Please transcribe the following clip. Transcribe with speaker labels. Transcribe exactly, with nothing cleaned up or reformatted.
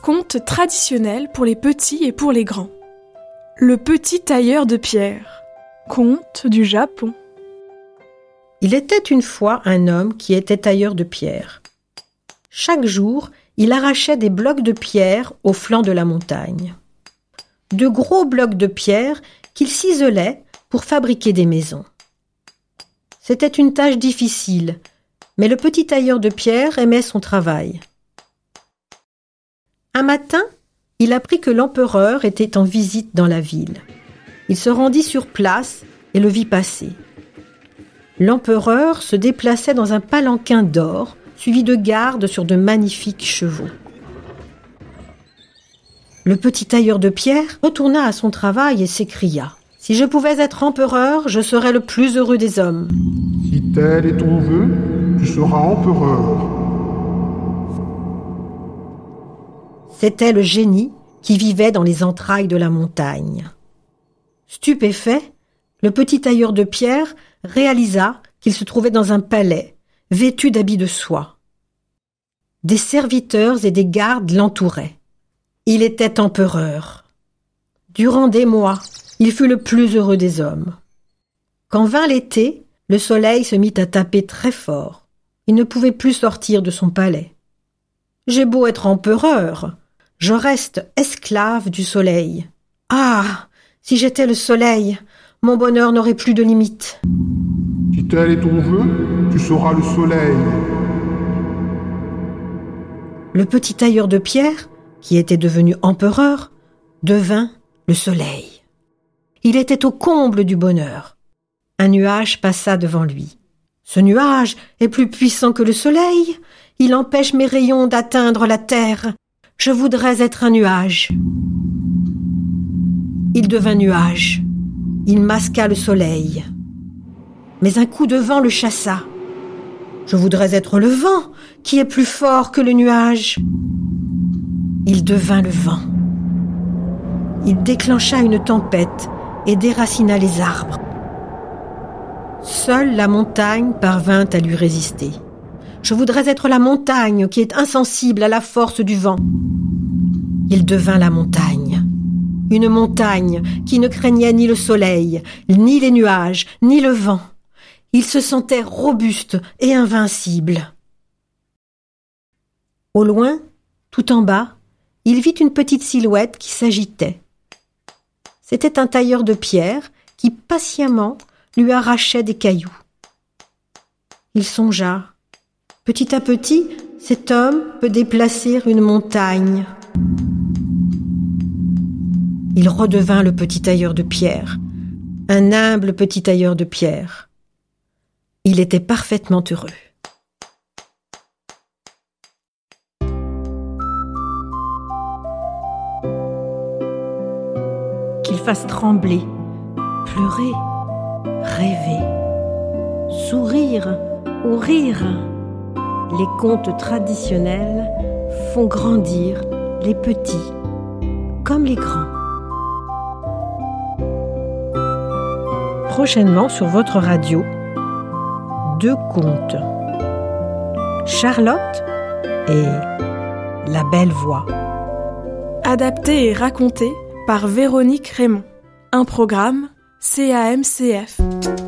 Speaker 1: Conte traditionnel pour les petits et pour les grands. Le petit tailleur de pierre. Conte du Japon.
Speaker 2: Il était une fois un homme qui était tailleur de pierre. Chaque jour, il arrachait des blocs de pierre au flanc de la montagne. De gros blocs de pierre qu'il ciselait pour fabriquer des maisons. C'était une tâche difficile, mais le petit tailleur de pierre aimait son travail. Un matin, il apprit que l'empereur était en visite dans la ville. Il se rendit sur place et le vit passer. L'empereur se déplaçait dans un palanquin d'or, suivi de gardes sur de magnifiques chevaux. Le petit tailleur de pierre retourna à son travail et s'écria « Si je pouvais être empereur, je serais le plus heureux des hommes. »
Speaker 3: « Si tel est ton vœu, tu seras empereur. »
Speaker 2: C'était le génie qui vivait dans les entrailles de la montagne. Stupéfait, le petit tailleur de pierre réalisa qu'il se trouvait dans un palais, vêtu d'habits de soie. Des serviteurs et des gardes l'entouraient. Il était empereur. Durant des mois, il fut le plus heureux des hommes. Quand vint l'été, le soleil se mit à taper très fort. Il ne pouvait plus sortir de son palais. « J'ai beau être empereur, je reste esclave du soleil. Ah, si j'étais le soleil, mon bonheur n'aurait plus de limite. »
Speaker 3: Si tel est ton vœu, tu seras le soleil.
Speaker 2: Le petit tailleur de pierre, qui était devenu empereur, devint le soleil. Il était au comble du bonheur. Un nuage passa devant lui. Ce nuage est plus puissant que le soleil. Il empêche mes rayons d'atteindre la terre. Je voudrais être un nuage. Il devint nuage. Il masqua le soleil. Mais un coup de vent le chassa. Je voudrais être le vent, qui est plus fort que le nuage. Il devint le vent. Il déclencha une tempête et déracina les arbres. Seule la montagne parvint à lui résister. Je voudrais être la montagne qui est insensible à la force du vent. Il devint la montagne. Une montagne qui ne craignait ni le soleil, ni les nuages, ni le vent. Il se sentait robuste et invincible. Au loin, tout en bas, il vit une petite silhouette qui s'agitait. C'était un tailleur de pierre qui, patiemment, lui arrachait des cailloux. Il songea. Petit à petit, cet homme peut déplacer une montagne. Il redevint le petit tailleur de pierre, un humble petit tailleur de pierre. Il était parfaitement heureux. Qu'il fasse trembler, pleurer, rêver, sourire ou rire, les contes traditionnels font grandir les petits comme les grands. Prochainement sur votre radio, deux contes. Charlotte et La Belle Voix.
Speaker 1: Adapté et raconté par Véronique Raymond. Un programme C A M C F.